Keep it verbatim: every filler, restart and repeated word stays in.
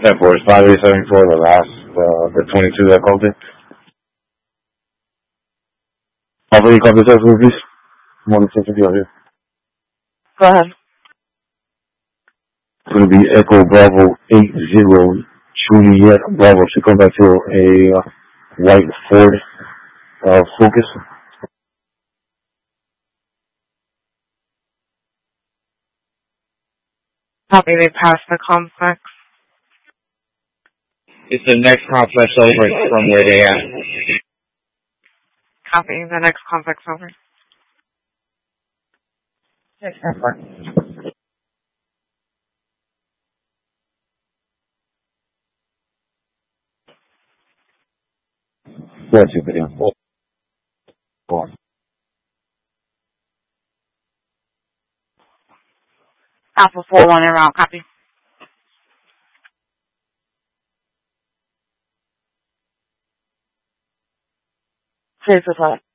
ten four is five eight seven four, the last, uh, the twenty-two that called it. How many call this over, please? One second, here. Go ahead. It's going to be Echo Bravo eight zero Juliet Bravo. So come back to a uh, white Ford uh, Focus. Copy, they passed the complex. It's the next complex over from where they at. Copy, the next complex over. Yes, that's fine. What's your video? Four. Four. Alpha four one en route, copy. Clear for flight.